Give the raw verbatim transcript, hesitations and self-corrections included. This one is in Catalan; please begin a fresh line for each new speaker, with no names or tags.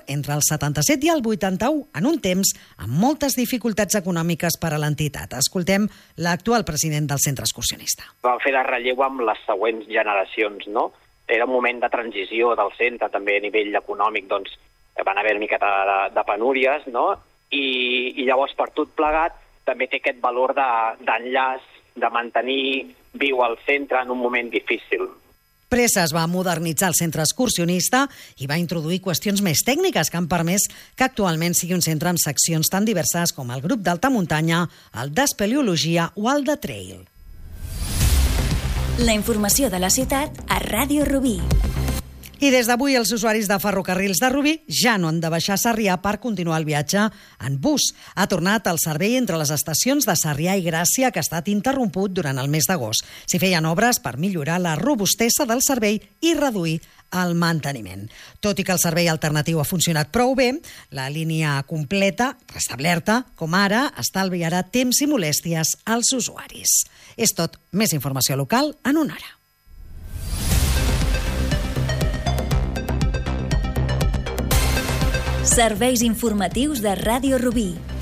entre el setanta-set i el vuitanta-u, en un temps amb moltes dificultats econòmiques per a l'entitat. Escoltem l'actual president del centre excursionista.
Vam fer de relleu amb les següents generacions, no? Era un moment de transició del centre, també a nivell econòmic, doncs, van haver una miqueta de, de penúries, no? I, i llavors, per tot plegat, també té aquest valor d'enllaç, de, de mantenir viu el centre en un moment difícil.
Presses va modernitzar el centre excursionista i va introduir qüestions més tècniques que han permès que actualment sigui un centre amb seccions tan diverses com el grup d'alta muntanya, el d'espeleologia o el de trail.
La informació de la ciutat a Ràdio Rubí.
I des d'avui els usuaris de ferrocarrils de Rubí ja no han de baixar a Sarrià per continuar el viatge en bus. Ha tornat el servei entre les estacions de Sarrià i Gràcia, que ha estat interromput durant el mes d'agost. S'hi feien obres per millorar la robustesa del servei i reduir el manteniment. Tot i que el servei alternatiu ha funcionat prou bé, la línia completa, restablerta, com ara, estalviarà temps i molèsties als usuaris. És tot. Més informació local en una hora.
Serveis informatius de Ràdio Rubí.